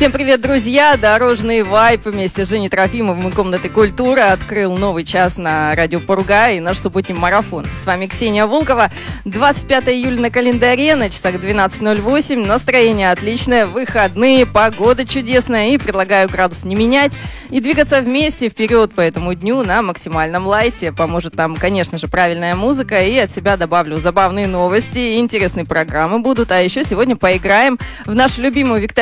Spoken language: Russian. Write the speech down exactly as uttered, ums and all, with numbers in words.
Всем привет, друзья! Дорожный вайп вместе с Женей Трофимовым и Комнатой культуры открыл новый час на радио Поругай и наш субботний марафон. С вами Ксения Волкова. двадцать пятое июля на календаре, на часах двенадцать ноль восемь. Настроение отличное, выходные, погода чудесная. И предлагаю градус не менять и двигаться вместе вперед по этому дню на максимальном лайте. Поможет нам, конечно же, правильная музыка. И от себя добавлю забавные новости, интересные программы будут. А еще сегодня поиграем в нашу любимую викторину